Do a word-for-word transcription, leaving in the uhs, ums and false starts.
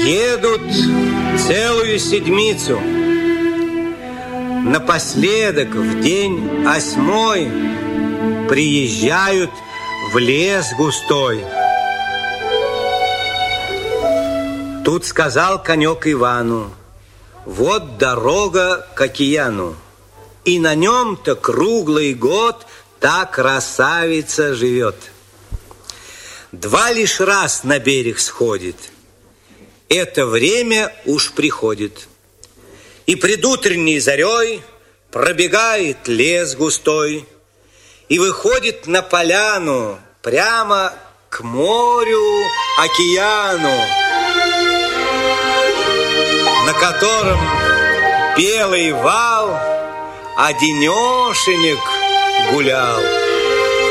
Едут целую седмицу. Напоследок, в день осьмой, приезжают в лес густой. Тут сказал конек Ивану: вот дорога к океану, и на нем-то круглый год та красавица живет. Два лишь раз на берег сходит, это время уж приходит. И предутренней зарей пробегает лес густой и выходит на поляну прямо к морю, океану, на котором белый вал одинешенек гулял.